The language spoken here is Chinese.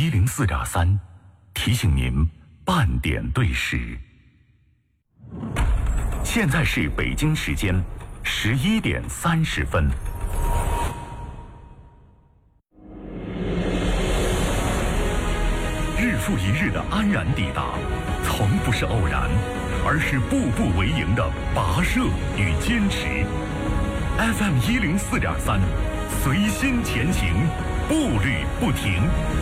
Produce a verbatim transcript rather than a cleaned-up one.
一零四点三，提醒您半点对时。现在是北京时间十一点三十分。日复一日的安然抵达，从不是偶然，而是步步为营的跋涉与坚持。F M 一零四点三，随心前行，步履不停。